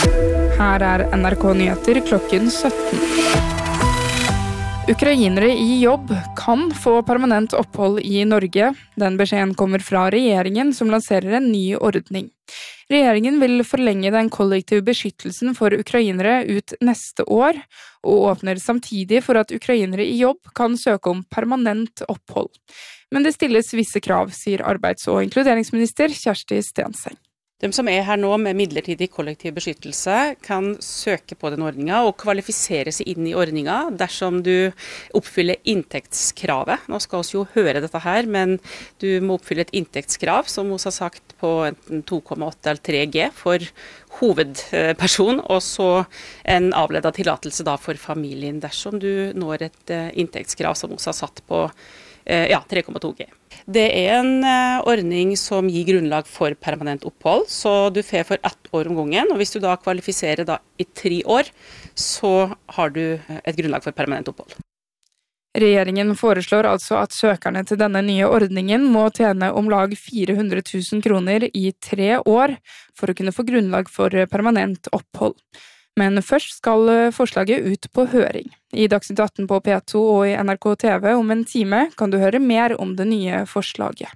Her NRK Nyheter klokken 17. Ukrainere i jobb kan få permanent opphold i Norge. Den beskjeden kommer fra regjeringen som lanserer en ny ordning. Regjeringen vil forlenge den kollektive beskyttelsen for ukrainere ut neste år, og åpner samtidig for at ukrainere i jobb kan søke om permanent opphold. Men det stilles visse krav, sier arbeids- og inkluderingsminister Kjersti Stenseng. De som her nå med midlertidig kollektiv beskyttelse kan søke på den ordningen og kvalifisere seg inn i ordningen dersom du oppfyller inntektskravet. Nå skal vi jo høre dette her, men du må oppfylle et inntektskrav som vi har sagt på enten 2,8 eller 3G for hovedperson, og så en avledet tillatelse da for familien dersom du når et inntektskrav som vi har satt på 3,2G. Det en ordning som gir grunnlag for permanent opphold, så du får for 1 år om gangen, og hvis du da kvalifiserer da i 3 år, så har du et grunnlag for permanent opphold. Regjeringen foreslår altså at søkerne til denne nye ordningen må tjene om lag 400 000 kroner i 3 år for å kunne få grunnlag for permanent opphold. Men først skal forslaget ut på høring. I Dagsnytt 18 på P2 og i NRK TV om en time kan du høre mer om det nye forslaget.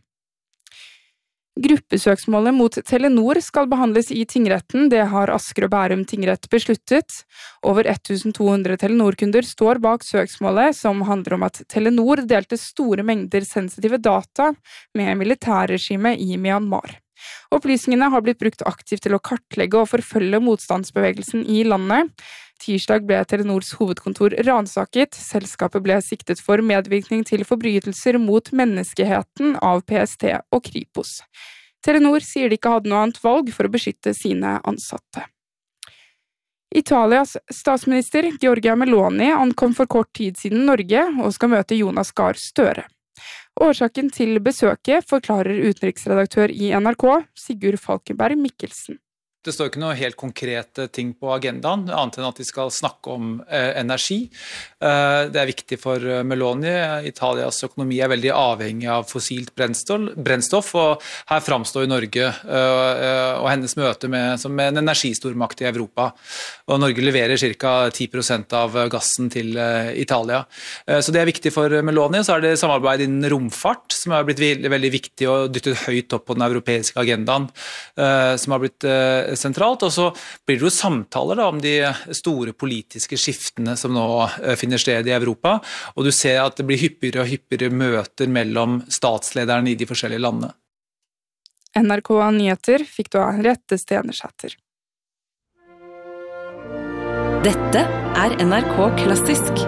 Gruppesøksmålet mot Telenor skal behandles i tingretten, det har Asker og Bærum tingrett besluttet. Over 1200 Telenor-kunder står bak søksmålet, som handler om at Telenor delte store mengder sensitive data med militærregimet i Myanmar. Opplysningene har blitt brukt aktivt til å kartlegge og forfølge motstandsbevegelsen i landet. Tirsdag ble Telenors hovedkontor ransaket. Selskapet ble siktet for medvirkning til forbrytelser mot menneskeheten av PST og Kripos. Telenor sier de ikke hadde noe annet valg for å beskytte sine ansatte. Italias statsminister Giorgia Meloni ankom for kort tid siden Norge og skal møte Jonas Gahr Støre. Årsaken til besøket forklarer utenriksredaktør i NRK, Sigurd Falkenberg Mikkelsen. Det står ikke noe helt konkrete ting på agendaen, annet enn at de skal snakke om energi. Det viktig for Meloni. Italias økonomi veldig avhengig av fossilt brennstoff, og her fremstår Norge og hennes møte som en energistormakt i Europa. Og Norge leverer ca. 10% av gassen til Italia. Så det viktig for Meloni. Så det samarbeid innen romfart, som har blitt veldig viktig og dyttet høyt opp på den europeiske agendaen, som har blitt sentralt, og så blir det jo samtaler om de store politiske skiftene som nå finner sted i Europa, og du ser at det blir hyppigere og hyppigere møter mellom statslederne i de forskjellige landene. NRK Nyheter fikk du av Henriette Stenersæter. Dette NRK Klassisk.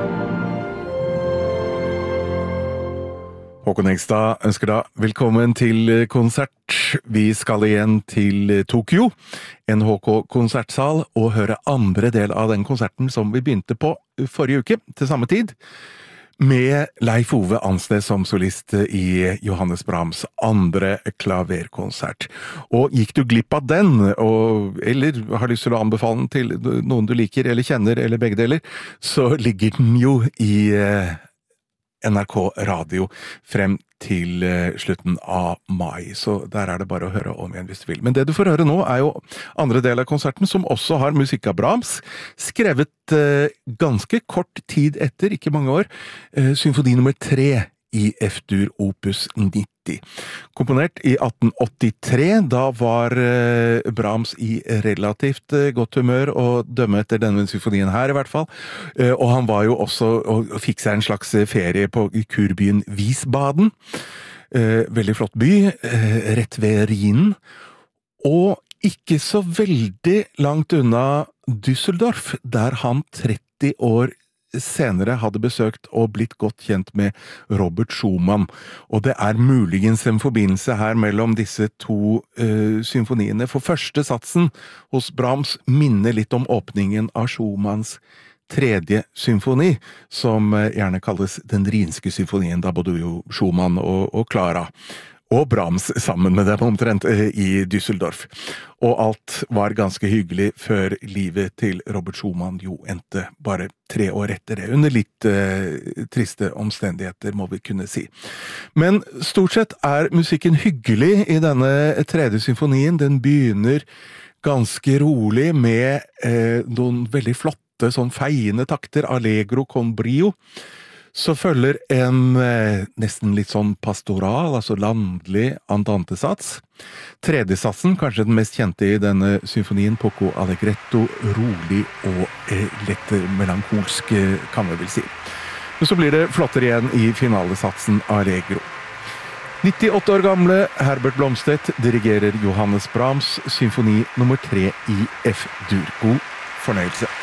Håkon Hegstad ønsker da velkommen til konsert. Vi skal igjen til Tokyo, NHK-konsertsal, og høre andre del av den konserten som vi begynte på forrige uke, til samme tid, med Leif Ove Ansnes som solist i Johannes Brahms andre klaverkonsert. Og gikk du glipp av den, eller har lyst til å anbefale den til noen du liker eller kjenner, eller begge deler, så ligger den jo i NRK Radio frem til slutten av mai, så der det bare å høre om igjen hvis du vil. Men det du får høre nå jo andre del av konserten, som også har musikk av Brahms, skrevet ganske kort tid etter, ikke mange år, symfoni nummer 3 i F-dur opus 90. Komponert i 1883, da var Brahms i relativt godt humør å dømme etter denne symfonien her i hvert fall, og han var jo også og fikk seg en slags ferie på kurbyen Wiesbaden, veldig flott by, rett ved Rhinen, og ikke så veldig langt unna Düsseldorf, der han 30 år senere hadde besøkt og blitt godt kjent med Robert Schumann. Og det muligens en forbindelse her mellom disse to symfoniene. For første satsen hos Brahms minner litt om åpningen av Schumanns 3. symfoni, som gjerne kalles den Rhinske symfonien. Da bodde jo Schumann og Clara og Brahms sammen med dem omtrent i Düsseldorf. Og alt var ganske hyggelig før livet til Robert Schumann jo endte bare 3 år etter det, under litt triste omstendigheter, må vi kunne si. Men stort sett musikken hyggelig i denne 3. symfonien. Den begynner ganske rolig med noen veldig flotte, sånn feiende takter, allegro con brio. Så følger en nesten litt sånn pastoral, altså landlig andantesats. Tredje satsen, kanskje den mest kjente i denne symfonien, poco allegretto, rolig og lett melankolsk, kan vi vel si. Men så blir det flottere igjen i finalesatsen allegro. 98 år gamle Herbert Blomstedt dirigerer Johannes Brahms symfoni nummer 3 i F-dur. God fornøyelse.